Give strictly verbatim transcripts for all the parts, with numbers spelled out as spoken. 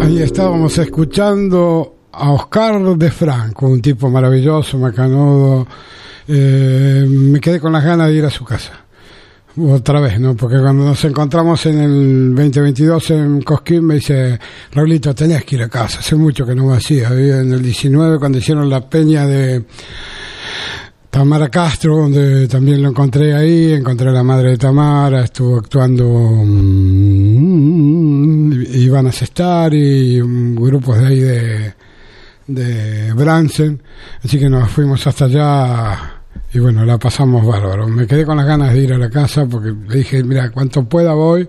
Ahí estábamos escuchando a Oscar de Franco, un tipo maravilloso, macanudo. Eh, me quedé con las ganas de ir a su casa. Otra vez, ¿no? Porque cuando nos encontramos en el veinte veintidós en Cosquín me dice, Raulito, tenías que ir a casa. Hace mucho que no me hacía. Había en el diecinueve cuando hicieron la peña de Tamara Castro, donde también lo encontré ahí, encontré a la madre de Tamara, estuvo actuando um, Ivana Sestari, um, grupos de ahí de, de Bransen, así que nos fuimos hasta allá y bueno, la pasamos bárbaro. Me quedé con las ganas de ir a la casa porque le dije, mira, cuanto pueda voy,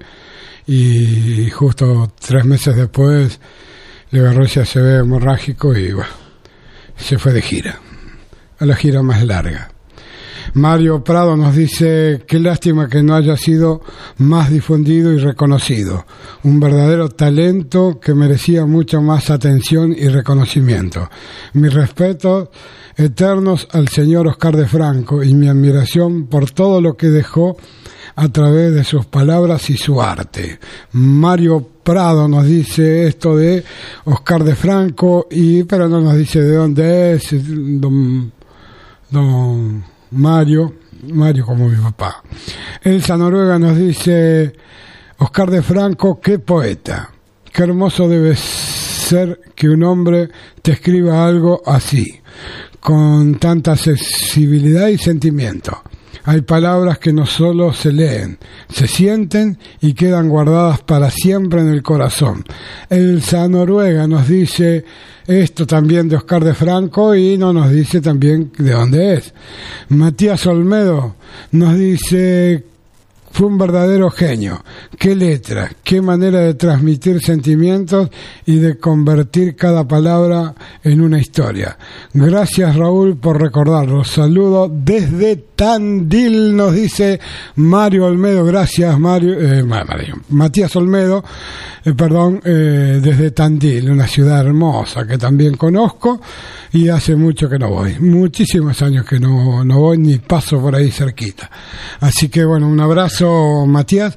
y justo tres meses después le agarró ese A C V hemorrágico y bueno, se fue de gira. A la gira más larga. Mario Prado nos dice, qué lástima que no haya sido más difundido y reconocido. Un verdadero talento que merecía mucho más atención y reconocimiento. Mis respetos eternos al señor Oscar de Franco y mi admiración por todo lo que dejó a través de sus palabras y su arte. Mario Prado nos dice esto de Oscar de Franco, y pero no nos dice de dónde es, don, don Mario, Mario como mi papá. Elsa Noruega nos dice, Oscar de Franco, qué poeta, qué hermoso debe ser que un hombre te escriba algo así, con tanta sensibilidad y sentimiento. Hay palabras que no solo se leen, se sienten y quedan guardadas para siempre en el corazón. Elsa Noruega nos dice esto también de Oscar de Franco y no nos dice también de dónde es. Matías Olmedo nos dice, fue un verdadero genio. Qué letra, qué manera de transmitir sentimientos y de convertir cada palabra en una historia. Gracias, Raúl, por recordarlo. Saludo desde Tandil, nos dice Mario Olmedo. Gracias, Mario, eh, Mario Matías Olmedo, eh, perdón, eh, desde Tandil, una ciudad hermosa que también conozco y hace mucho que no voy. Muchísimos años que no, no voy ni paso por ahí cerquita. Así que bueno, un abrazo, Matías.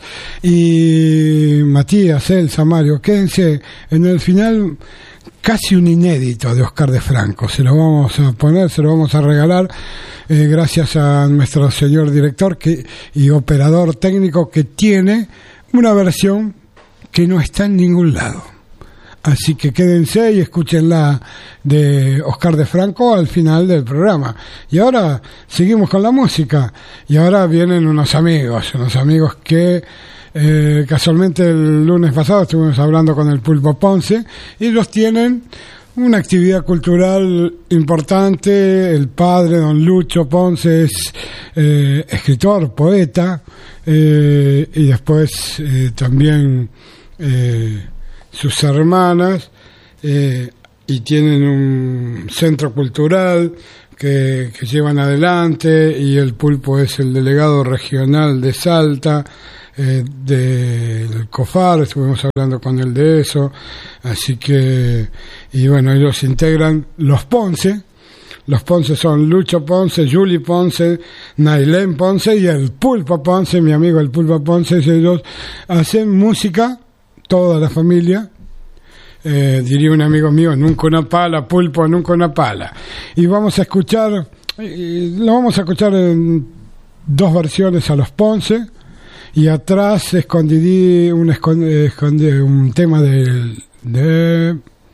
Y Matías, Elsa, Mario, quédense en el final, casi un inédito de Oscar de Franco. Se lo vamos a poner, se lo vamos a regalar, eh, gracias a nuestro señor director que, y operador técnico, que tiene una versión que no está en ningún lado. Así que quédense y escúchenla de Oscar de Franco al final del programa. Y ahora seguimos con la música. Y ahora vienen unos amigos, unos amigos que eh, casualmente el lunes pasado estuvimos hablando con el Pulpo Ponce. Y ellos tienen una actividad cultural importante. El padre, don Lucho Ponce, es eh, escritor, poeta, eh, y después eh, también eh, sus hermanas, eh, y tienen un centro cultural que, que llevan adelante, y el Pulpo es el delegado regional de Salta, eh, del COFAR. Estuvimos hablando con él de eso, así que, y bueno, ellos integran los Ponce. Los Ponce son Lucho Ponce, Juli Ponce, Nailén Ponce y el Pulpo Ponce, mi amigo el Pulpo Ponce. Y ellos hacen música, toda la familia, eh, diría un amigo mío, nunca una pala, Pulpo, nunca una pala. Y vamos a escuchar, eh, lo vamos a escuchar en dos versiones a los Ponce, y atrás escondidí un, esconde, esconde, un tema de... de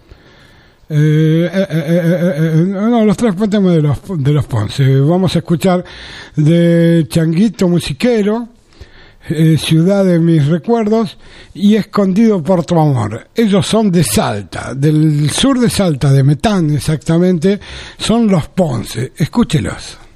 eh, eh, eh, eh, no, los tres temas de los, de los Ponce. Vamos a escuchar de Changuito Musiquero, Eh, Ciudad de mis recuerdos, y Escondido por tu amor. Ellos son de Salta, del sur de Salta, de Metán exactamente, son los Ponce. Escúchelos.